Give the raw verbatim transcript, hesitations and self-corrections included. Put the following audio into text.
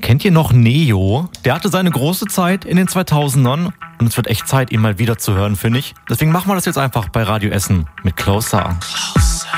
Kennt ihr noch Neo? Der hatte seine große Zeit in den zweitausendern und es wird echt Zeit, ihn mal wieder zu hören, finde ich. Deswegen machen wir das jetzt einfach bei Radio Essen mit Closer.